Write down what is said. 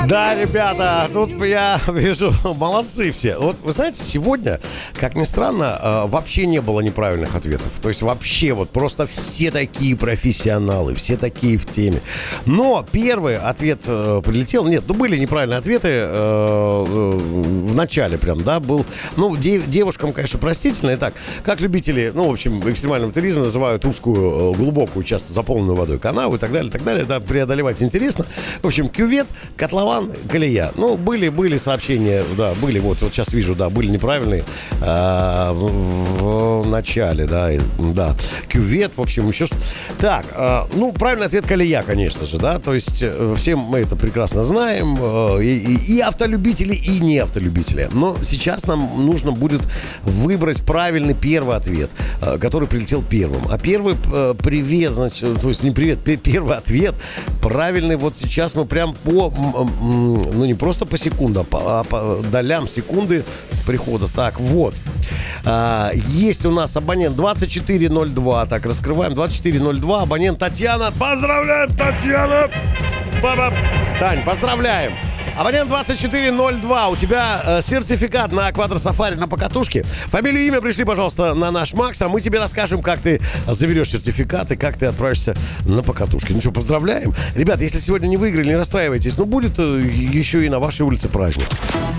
Да, ребята, тут я вижу, молодцы все. Вот, вы знаете, сегодня, как ни странно, вообще не было неправильных ответов. То есть вообще вот просто все такие профессионалы, все такие в теме. Но первый ответ прилетел. Нет, ну были неправильные ответы в начале прям, да, был. Ну, девушкам, конечно, простительно. Итак, как любители, ну, в общем, экстремального туризма называют узкую, глубокую, часто заполненную водой канаву и так далее, так далее. Это преодолевать интересно. В общем, кювет, котлован, колея. Ну, были сообщения, да, были, вот сейчас вижу, да, были неправильные в начале, да, кювет, в общем, еще что-то. Так, ну, правильный ответ колея, конечно же, да, то есть все мы это прекрасно знаем, и автолюбители, и не автолюбители. Но сейчас нам нужно будет выбрать правильный первый ответ, который прилетел первым. А первый привет, значит, то есть не привет, первый ответ правильный вот сейчас мы прям по, ну не просто по секундам, а по долям секунды прихода. Так, вот. Есть у нас абонент 2402. Так, раскрываем 2402. Абонент Татьяна. Поздравляем, Татьяна! Тань, поздравляем! Абонент 2402. У тебя сертификат на квадросафари на покатушке. Фамилию и имя пришли, пожалуйста, на наш Макс, а мы тебе расскажем, как ты заберешь сертификат и как ты отправишься на покатушке. Ну что, поздравляем. Ребят, если сегодня не выиграли, не расстраивайтесь. Но будет еще и на вашей улице праздник.